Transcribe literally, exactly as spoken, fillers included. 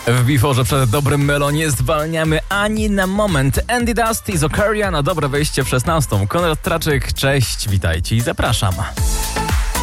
W Biforze przed dobrym Melo nie zwalniamy ani na moment. Andy Dusty z Okaria na dobre wejście w szesnastą. Konrad Traczyk, cześć, witajcie i zapraszam.